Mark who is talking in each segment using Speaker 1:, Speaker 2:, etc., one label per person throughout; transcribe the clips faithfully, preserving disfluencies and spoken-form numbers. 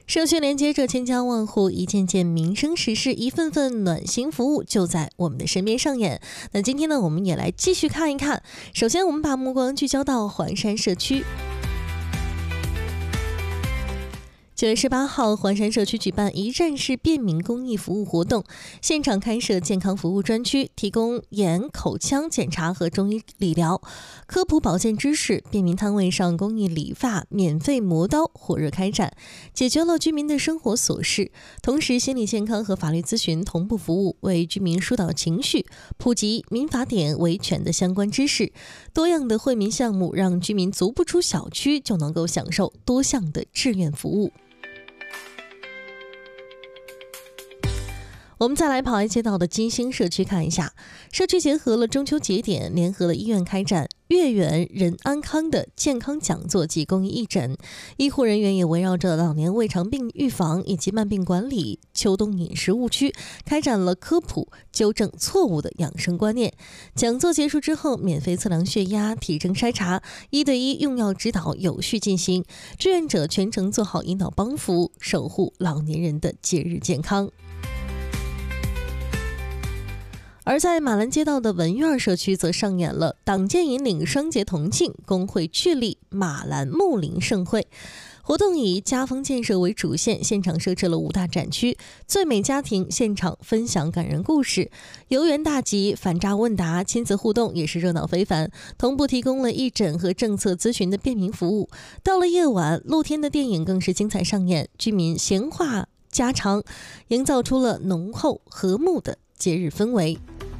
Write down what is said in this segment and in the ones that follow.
Speaker 1: 社区连接着千家万户，一件件民生实事，一份份暖心服务就在我们的身边上演。那今天呢，我们也来继续看一看。首先，我们把目光聚焦到环山社区。九月十八号，环山社区举办一站式便民公益服务活动，现场开设健康服务专区，提供眼、口腔检查和中医理疗、科普保健知识。便民摊位上公益理发、免费磨刀火热开展，解决了居民的生活琐事。同时，心理健康和法律咨询同步服务，为居民疏导情绪，普及民法典维权的相关知识。多样的惠民项目让居民足不出小区就能够享受多项的志愿服务。我们再来跑爱街道的金星社区看一下，社区结合了中秋节点，联合了医院开展月圆人安康的健康讲座及公益义诊，医护人员也围绕着老年胃肠病预防以及慢病管理、秋冬饮食误区，开展了科普，纠正错误的养生观念。讲座结束之后，免费测量血压、体征筛查，一对一用药指导有序进行，志愿者全程做好引导帮扶，守护老年人的节日健康。而在马兰街道的文苑社区则上演了党建引领双节同庆，工会聚力马兰睦邻盛会。活动以家风建设为主线，现场设置了五大展区，最美家庭现场分享感人故事，游园大集、反诈问答、亲子互动也是热闹非凡，同步提供了义诊和政策咨询的便民服务。到了夜晚，露天的电影更是精彩上演，居民闲话家常，营造出了浓厚和睦的节日氛围。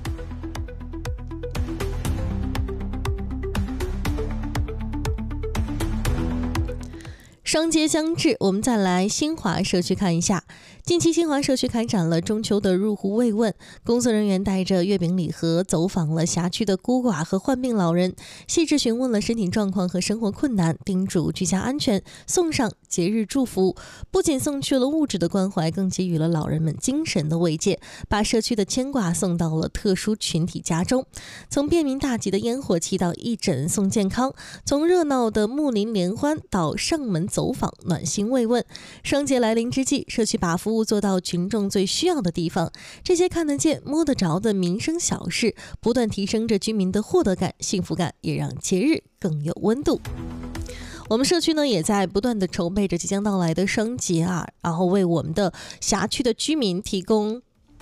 Speaker 1: 双节将至，我们再来新华社区看一下。近期新华社区开展了中秋的入户慰问，工作人员带着月饼礼盒走访了辖区的孤寡和患病老人，细致询问了身体状况和生活困难，叮嘱居家安全，送上节日祝福。不仅送去了物质的关怀，更给予了老人们精神的慰藉，把社区的牵挂送到了特殊群体家中。从便民大集的烟火气到义诊送健康，从热闹的睦邻联欢到上门走访暖心慰问。双节来临之际，社区把服务做到群众最需要的地方，这些看得见摸得着的民生小事不断提升着居民的获得感、幸福感，也让节日更有温度。我们社区呢也在不断的筹备着即将到来的双节啊，然后为我们的辖区的居民提供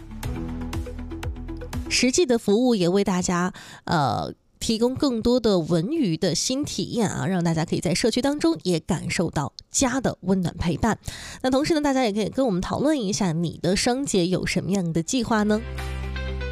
Speaker 1: 实际的服务，也为大家呃提供更多的文娱的新体验啊，让大家可以在社区当中也感受到家的温暖陪伴。那同时呢，大家也可以跟我们讨论一下，你的双节有什么样的计划呢？